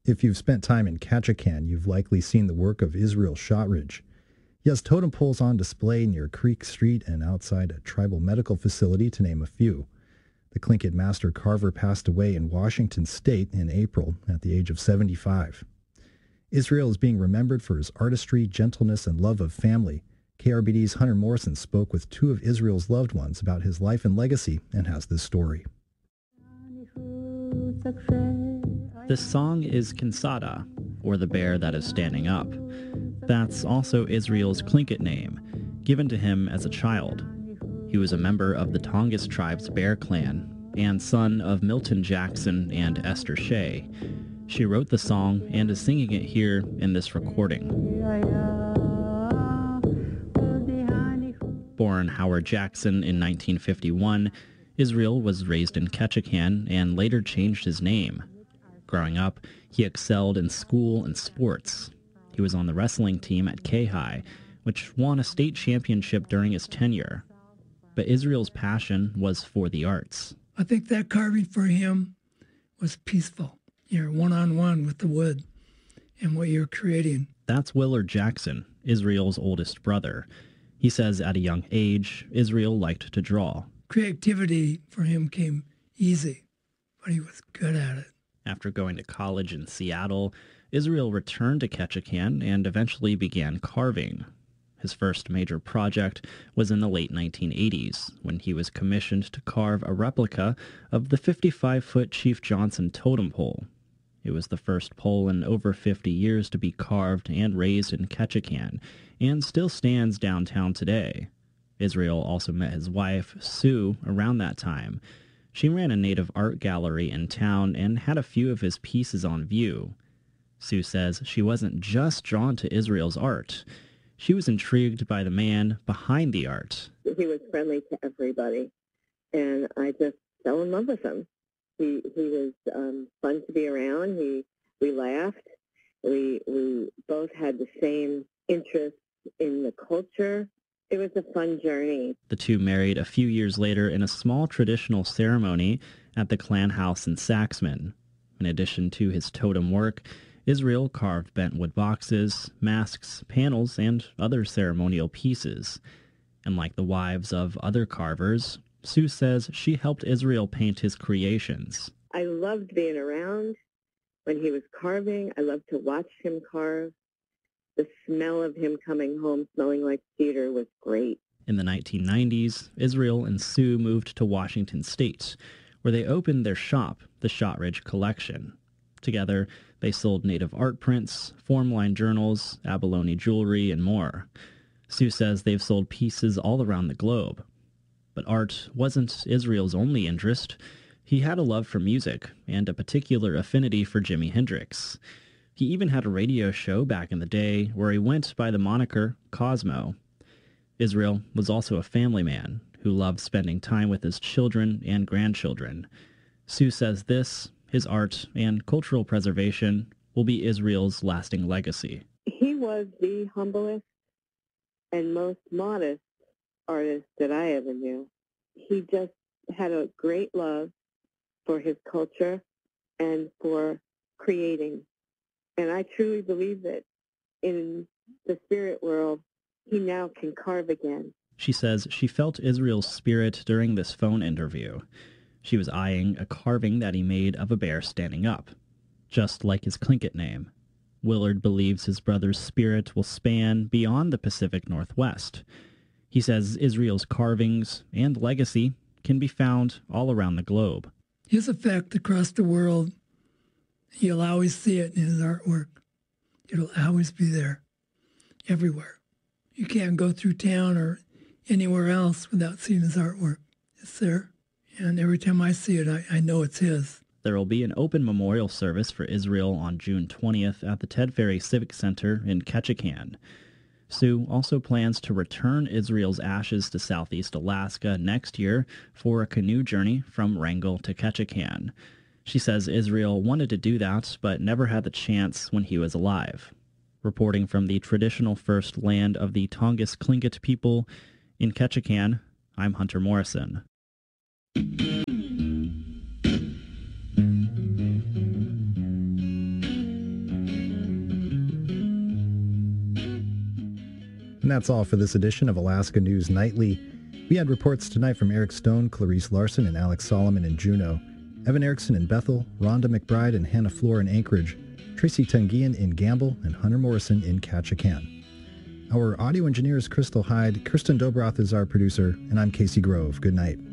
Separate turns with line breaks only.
If you've spent time in Ketchikan, you've likely seen the work of Israel Shotridge. He has totem poles on display near Creek Street and outside a tribal medical facility, to name a few. The Tlingit master carver passed away in Washington State in April at the age of 75. Israel is being remembered for his artistry, gentleness, and love of family. KRBD's Hunter Morrison spoke with two of Israel's loved ones about his life and legacy and has this story.
This song is Kinsada, or the bear that is standing up. That's also Israel's Tlingit name, given to him as a child. He was a member of the Tongass tribe's Bear Clan and son of Milton Jackson and Esther Shea. She wrote the song and is singing it here in this recording. Born Howard Jackson in 1951, Israel was raised in Ketchikan and later changed his name. Growing up, he excelled in school and sports. He was on the wrestling team at K-High, which won a state championship during his tenure. But Israel's passion was for the arts.
I think that carving for him was peaceful. You're one-on-one with the wood and what you're creating.
That's Willard Jackson, Israel's oldest brother. He says at a young age, Israel liked to draw.
Creativity for him came easy, but he was good at it.
After going to college in Seattle, Israel returned to Ketchikan and eventually began carving. His first major project was in the late 1980s, when he was commissioned to carve a replica of the 55-foot Chief Johnson totem pole. It was the first pole in over 50 years to be carved and raised in Ketchikan, and still stands downtown today. Israel also met his wife, Sue, around that time. She ran a native art gallery in town and had a few of his pieces on view. Sue says she wasn't just drawn to Israel's art. She was intrigued by the man behind the art.
He was friendly to everybody, and I just fell in love with him. He was fun to be around. We laughed. We both had the same interest in the culture. It was a fun journey.
The two married a few years later in a small traditional ceremony at the clan house in Saxman. In addition to his totem work, Israel carved bentwood boxes, masks, panels, and other ceremonial pieces. And like the wives of other carvers, Sue says she helped Israel paint his creations.
I loved being around when he was carving. I loved to watch him carve. The smell of him coming home smelling like cedar was great.
In the 1990s, Israel and Sue moved to Washington State, where they opened their shop, the Shotridge Collection. Together, they sold native art prints, formline journals, abalone jewelry, and more. Sue says they've sold pieces all around the globe. But art wasn't Israel's only interest. He had a love for music and a particular affinity for Jimi Hendrix. He even had a radio show back in the day where he went by the moniker Cosmo. Israel was also a family man who loved spending time with his children and grandchildren. Sue says this, his art and cultural preservation, will be Israel's lasting legacy.
He was the humblest and most modest artist that I ever knew. He just had a great love for his culture and for creating. And I truly believe that in the spirit world, he now can carve again.
She says she felt Israel's spirit during this phone interview. She was eyeing a carving that he made of a bear standing up, just like his Tlingit name. Willard believes his brother's spirit will span beyond the Pacific Northwest. He says Israel's carvings and legacy can be found all around the globe.
His effect across the world, you'll always see it in his artwork. It'll always be there, everywhere. You can't go through town or anywhere else without seeing his artwork. It's there, and every time I see it, I know it's his.
There will be an open memorial service for Israel on June 20th at the Ted Ferry Civic Center in Ketchikan. Sue also plans to return Israel's ashes to southeast Alaska next year for a canoe journey from Wrangell to Ketchikan. She says Israel wanted to do that, but never had the chance when he was alive. Reporting from the traditional first land of the Tongass Tlingit people in Ketchikan, I'm Hunter Morrison.
And that's all for this edition of Alaska News Nightly. We had reports tonight from Eric Stone, Clarice Larson, and Alex Solomon in Juneau, Evan Erickson in Bethel, Rhonda McBride and Hannah Floor in Anchorage, Tracy Tungian in Gamble, and Hunter Morrison in Ketchikan. Our audio engineer is Crystal Hyde, Kirsten Dobroth is our producer, and I'm Casey Grove. Good night.